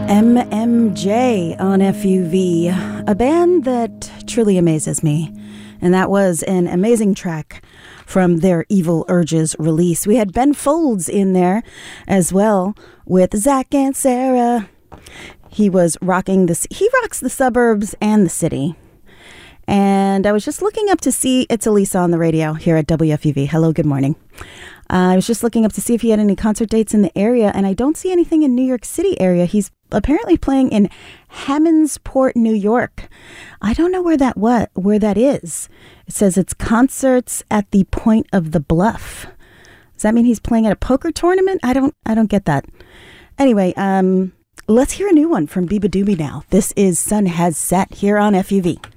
MMJ on FUV, a band that truly amazes me. And that was an amazing track from their Evil Urges release. We had Ben Folds in there as well with Zach and Sarah. He rocks the suburbs and the city. And I was just looking up to see, it's Elisa on the radio here at WFUV. Hello, good morning. I was just looking up to see if he had any concert dates in the area, and I don't see anything in New York City area. He's apparently playing in Hammondsport, New York. I don't know where that is. It says it's concerts at the Point of the Bluff. Does that mean he's playing at a poker tournament? I don't get that. Anyway, let's hear a new one from Biba Doobie now. This is Sun Has Set here on FUV.